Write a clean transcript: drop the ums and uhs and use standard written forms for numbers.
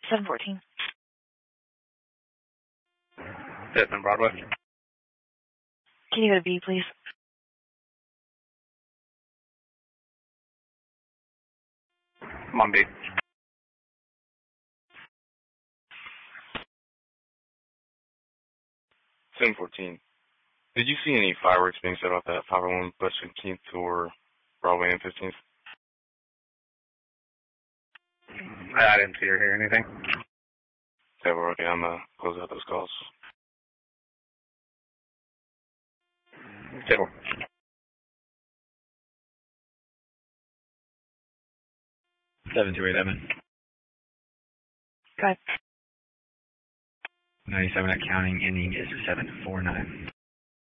714. 5th and Broadway. Can you go to B, please? I'm on B. 714. Did you see any fireworks being set off at 501 West 15th or Broadway and 15th? I didn't see or hear anything. Okay, well, okay, I'm going to close out those calls. Table. 7287. Go ahead. 97 accounting, ending is 749.